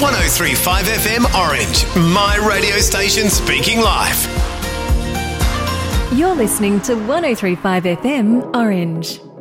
103.5 FM Orange, my radio station speaking live. You're listening to 103.5 FM Orange.